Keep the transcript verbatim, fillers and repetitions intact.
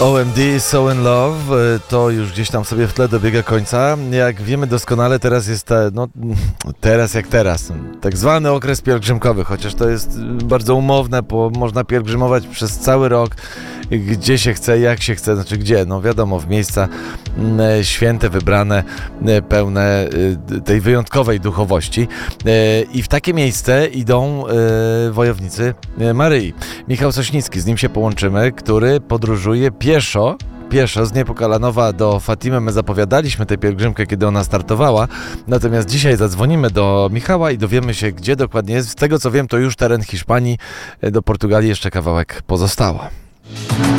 O M D, So in Love, to już gdzieś tam sobie w tle dobiega końca. Jak wiemy doskonale, teraz jest ta, no teraz jak teraz, tak zwany okres pielgrzymkowy, chociaż to jest bardzo umowne, bo można pielgrzymować przez cały rok, gdzie się chce, jak się chce, znaczy gdzie, no wiadomo, w miejsca święte, wybrane, pełne tej wyjątkowej duchowości. I w takie miejsce idą wojownicy Maryi. Michał Sośnicki, z nim się połączymy, który podróżuje pieszo, pieszo z Niepokalanowa do Fatimy. My zapowiadaliśmy tę pielgrzymkę, kiedy ona startowała, natomiast dzisiaj zadzwonimy do Michała i dowiemy się, gdzie dokładnie jest. Z tego co wiem, to już teren Hiszpanii, do Portugalii jeszcze kawałek pozostało.